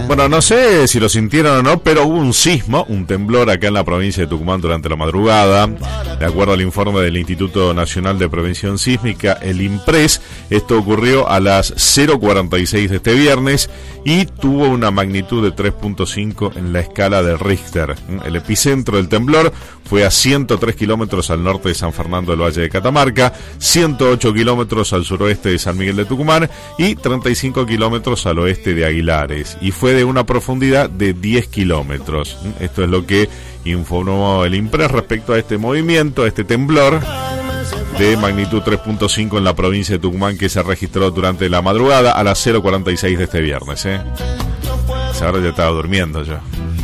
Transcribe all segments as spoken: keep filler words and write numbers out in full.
Bueno, no sé si lo sintieron o no, pero hubo un sismo, un temblor acá en la provincia de Tucumán durante la madrugada. De acuerdo al informe del Instituto Nacional de Prevención Sísmica, el INPRES, esto ocurrió a las cero cuarenta y seis de este viernes y tuvo una magnitud de tres punto cinco en la escala de Richter. El epicentro del temblor fue a ciento tres kilómetros al norte de San Fernando del Valle de Catamarca, ciento ocho kilómetros al suroeste de San Miguel de Tucumán y treinta y cinco kilómetros al oeste de Aguilares. Y fue de una profundidad de diez kilómetros. Esto es lo que informó el INPRES respecto a este movimiento, a este temblor de magnitud tres punto cinco en la provincia de Tucumán que se registró durante la madrugada a las cero cuarenta y seis de este viernes. ¿eh? Ahora ya estaba durmiendo yo.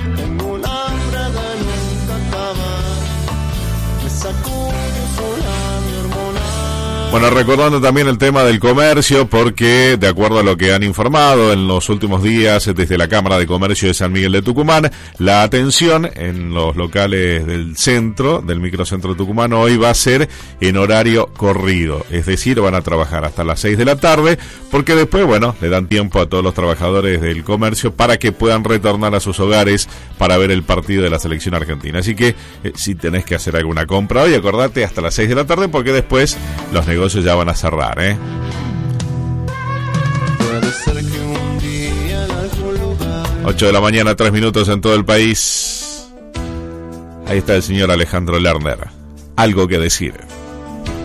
Bueno, recordando también el tema del comercio, porque de acuerdo a lo que han informado en los últimos días desde la Cámara de Comercio de San Miguel de Tucumán, la atención en los locales del centro, del microcentro tucumano, hoy va a ser en horario corrido, es decir, van a trabajar hasta las seis de la tarde, porque después, bueno, le dan tiempo a todos los trabajadores del comercio para que puedan retornar a sus hogares para ver el partido de la selección argentina. Así que eh, si tenés que hacer alguna compra hoy, acordate hasta las seis de la tarde, porque después los negocios ya van a cerrar, ¿eh? ocho de la mañana, tres minutos en todo el país. Ahí está el señor Alejandro Lerner. Algo que decir.